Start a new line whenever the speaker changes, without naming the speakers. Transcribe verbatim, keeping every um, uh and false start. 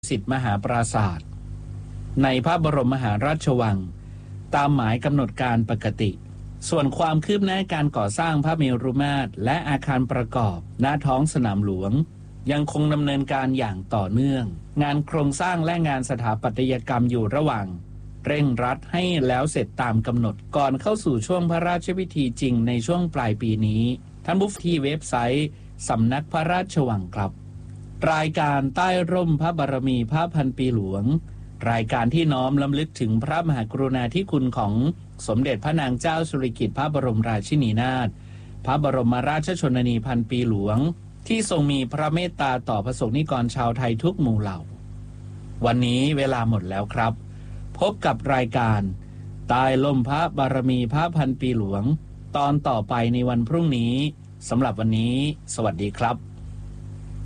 สิทธิมหาปราศาสตร์ในพระบรมมหาราชวังตามหมายกำหนดการปกติส่วนความคืบหน้าการก่อสร้างพระเมรุมาตรและอาคารประกอบณท้องสนามหลวงยังคงดำเนินการอย่างต่อเนื่องงานโครงสร้างและงานสถาปัตยกรรมอยู่ระหว่างเร่งรัดให้แล้วเสร็จตามกำหนดก่อนเข้าสู่ช่วงพระราชพิธีจริงในช่วงปลายปีนี้ท่านผู้ที่เว็บไซต์สำนักพระราชวังครับรายการใต้ร่มพระบารมีพระพันปีหลวงรายการที่น้อมรำลึกถึงพระมหากรุณาธิคุณของสมเด็จพระนางเจ้าสิริกิติ์พระบรมราชินีนาถพระบรมราชชนนีพันปีหลวงที่ทรงมีพระเมตตาต่อประสงนิกรชาวไทยทุกหมู่เหล่าวันนี้เวลาหมดแล้วครับพบกับรายการใต้ร่มพระบารมีพระพันปีหลวงตอนต่อไปในวันพรุ่งนี้สำหรับวันนี้สวัสดีครับ